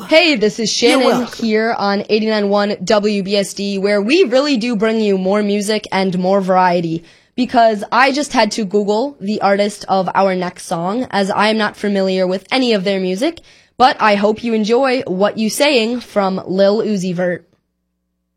Hey, this is Shannon here on 89.1 WBSD, where we really do bring you more music and more variety. Because I just had to Google the artist of our next song, as I am not familiar with any of their music, but I hope you enjoy What You Saying from Lil Uzi Vert.